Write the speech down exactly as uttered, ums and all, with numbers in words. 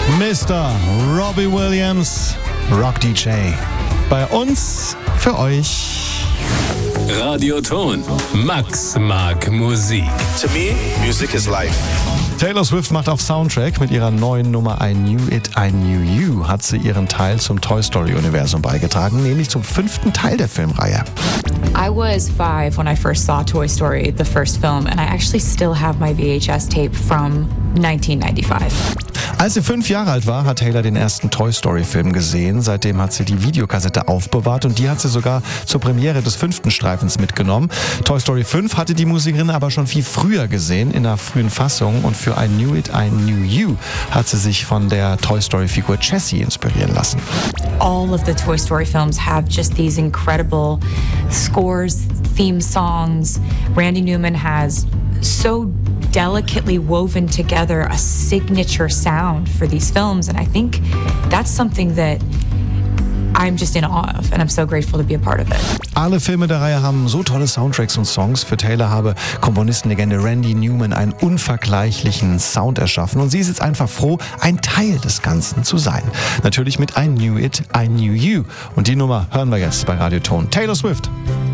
Mister Robbie Williams, Rock D J. Bei uns, für euch. Radioton. Max mag Musik. To me, music is life. Taylor Swift macht auf Soundtrack mit ihrer neuen Nummer I Knew It, I Knew You hat sie ihren Teil zum Toy Story-Universum beigetragen, nämlich zum fünften Teil der Filmreihe. I was five when I first saw Toy Story, the first film, and I actually still have my V H S tape from nineteen ninety-five. Als sie fünf Jahre alt war, hat Taylor den ersten Toy Story-Film gesehen. Seitdem hat sie die Videokassette aufbewahrt und die hat sie sogar zur Premiere des fünften Streifens mitgenommen. Toy Story fünf hatte die Musikerin aber schon viel früher gesehen, in einer frühen Fassung. Und für I Knew It, I Knew You hat sie sich von der Toy Story-Figur Jessie inspirieren lassen. All of the Toy Story films have just these incredible scores, theme songs. Randy Newman has so delicately woven together a signature sound for these films, and I think that's something that I'm just in awe of, and I'm so grateful to be a part of it. Alle Filme der Reihe haben so tolle Soundtracks und Songs. Für Taylor habe Komponistenlegende Randy Newman einen unvergleichlichen Sound erschaffen und sie ist jetzt einfach froh, ein Teil des Ganzen zu sein. Natürlich mit I Knew It, I Knew You. Und die Nummer hören wir jetzt bei Radioton. Taylor Swift.